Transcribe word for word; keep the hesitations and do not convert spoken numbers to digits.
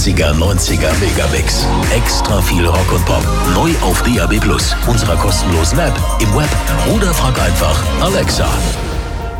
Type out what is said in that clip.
achtziger, neunziger Megabix. Extra viel Rock und Pop. Neu auf D A B plus, unserer kostenlosen App, im Web oder frag einfach Alexa.